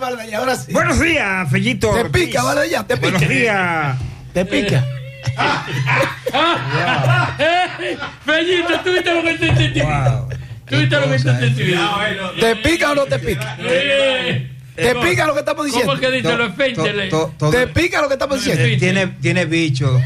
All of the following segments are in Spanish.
vale, ahora sí. Buenos días, Fellito. Te pica, vale, ya, te pica. Buenos días. Te pica. Fellito, ¿tú viste lo que te entendí? ¿Tú viste lo que te entendí? ¿Te pica o no te pica? ¿Te pica lo que estamos diciendo? ¿Cómo que dice los efeites? ¿Te pica lo que estamos diciendo? Tiene bicho.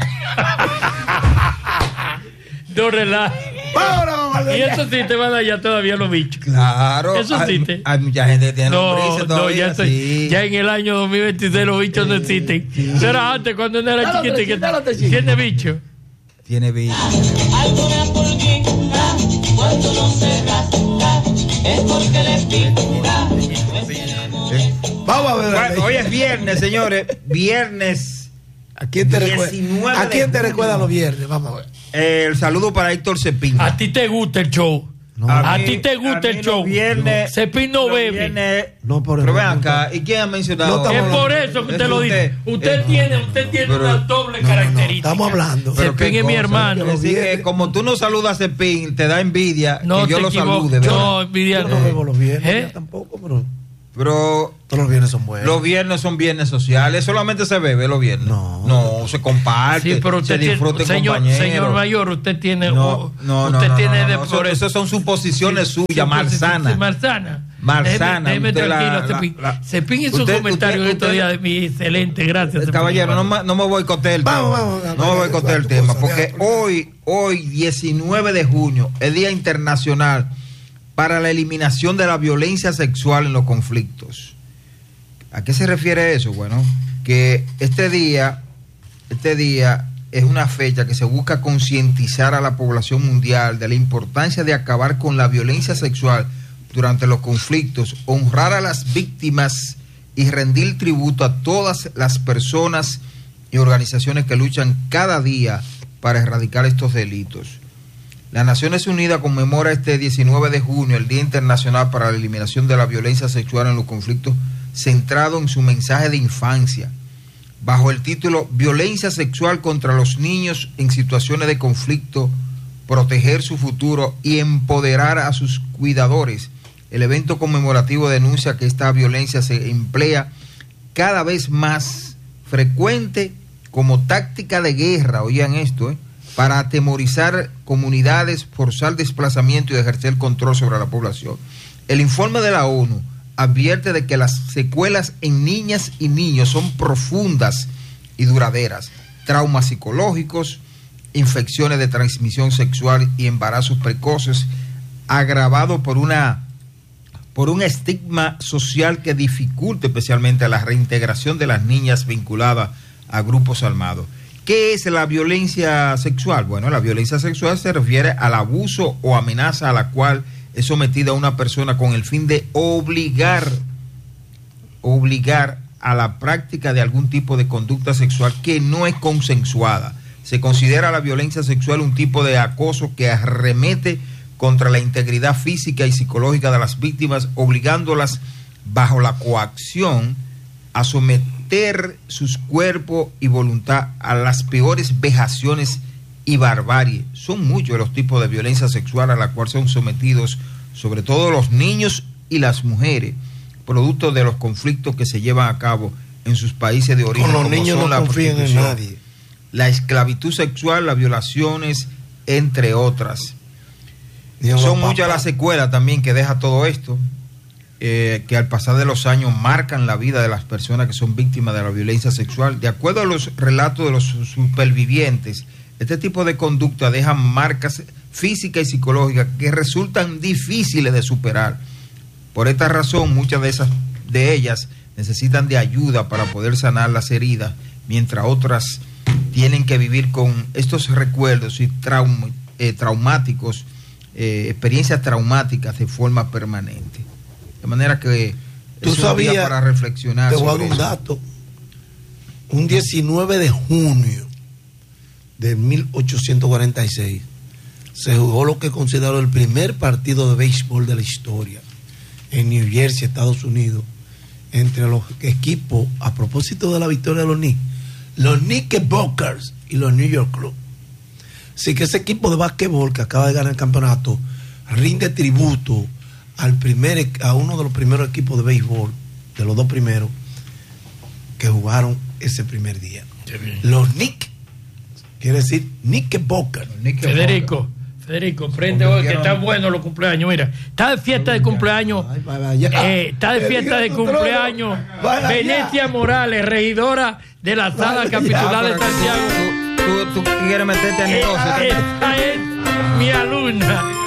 No relaja. Vámonos, Y eso sí te va a dar ya todavía los bichos. Claro. Eso existe. Hay mucha gente que tiene lombrices No, todavía. ya en el año 2026 los bichos no existen. Eso era antes cuando uno era chiquito y que tiene bicho. Tiene bicho. Alguna pulguita cuando no se rasca es porque le pica. Vamos a ver. Bueno, hoy es viernes, señores. Viernes. ¿A quién te recuerda? ¿A quién te recuerda los viernes? Vamos a ver. El saludo para Héctor Cepín. A ti te gusta el show. No, a ti te gusta el show. Cepín no bebe. No, por Pero vean acá, ¿y quién ha mencionado? Es por eso que usted lo dice. Usted tiene una doble característica. Estamos hablando. Cepín es mi hermano. Así que como tú no saludas a Cepín, te da envidia no, que yo lo salude. No, envidia yo no bebo los viernes tampoco, pero todos los viernes son buenos. Los viernes son viernes sociales, solamente se bebe los viernes. No, se comparte, sí, pero usted se disfruta en compañeros. Señor mayor, usted tiene por eso son suposiciones suyas, malsanas. Malsana. Déjeme tranquilo, Cepín. Cepín hizo un comentario estos días de mi excelente, gracias. Caballero, no me boicotee el tema. No me boicotee el tema, porque hoy, 19 de junio, es Día Internacional para la eliminación de la violencia sexual en los conflictos. ¿A qué se refiere eso? Bueno, que este día es una fecha que se busca concientizar a la población mundial de la importancia de acabar con la violencia sexual durante los conflictos, honrar a las víctimas y rendir tributo a todas las personas y organizaciones que luchan cada día para erradicar estos delitos. Las Naciones Unidas conmemora este 19 de junio el Día Internacional para la Eliminación de la Violencia Sexual en los Conflictos, centrado en su mensaje de infancia, bajo el título Violencia Sexual contra los Niños en Situaciones de Conflicto, proteger su futuro y empoderar a sus cuidadores. El evento conmemorativo denuncia que esta violencia se emplea cada vez más frecuente como táctica de guerra, oigan esto, para atemorizar comunidades, forzar desplazamiento y ejercer control sobre la población. El informe de la ONU advierte de que las secuelas en niñas y niños son profundas y duraderas. Traumas psicológicos, infecciones de transmisión sexual y embarazos precoces, agravados por un estigma social que dificulta especialmente la reintegración de las niñas vinculadas a grupos armados. ¿Qué es la violencia sexual? Bueno, la violencia sexual se refiere al abuso o amenaza a la cual es sometida una persona con el fin de obligar a la práctica de algún tipo de conducta sexual que no es consensuada. Se considera la violencia sexual un tipo de acoso que arremete contra la integridad física y psicológica de las víctimas, obligándolas bajo la coacción a someter sus cuerpos y voluntad a las peores vejaciones y barbarie. Son muchos los tipos de violencia sexual a la cual son sometidos, sobre todo los niños y las mujeres, producto de los conflictos que se llevan a cabo en sus países de origen. Con los niños no confían en nadie. La esclavitud sexual, las violaciones, entre otras. Son muchas las secuelas también que deja todo esto, que al pasar de los años marcan la vida de las personas que son víctimas de la violencia sexual. De acuerdo a los relatos de los supervivientes, este tipo de conducta deja marcas físicas y psicológicas que resultan difíciles de superar. Por esta razón, muchas de ellas necesitan de ayuda para poder sanar las heridas, mientras otras tienen que vivir con estos recuerdos y traumáticos, experiencias traumáticas de forma permanente. De manera que tú sabías, para reflexionar. Te voy a dar un dato. Un 19 de junio de 1846 se jugó lo que consideró el primer partido de béisbol de la historia en New Jersey, Estados Unidos, entre los equipos, a propósito de la victoria de los Knickerbockers y los New York Club. Así que ese equipo de básquetbol que acaba de ganar el campeonato rinde tributo a uno de los primeros equipos de béisbol de los dos primeros que jugaron ese primer día. Los Knicks, quiere decir Knickerbocker. Federico, prende hoy que está bueno los cumpleaños. Mira, está de fiesta de cumpleaños. Está de fiesta de cumpleaños. Venecia Morales, regidora de la sala capitular de Santiago. Tú quieres meterte a negocio. Esta es mi alumna.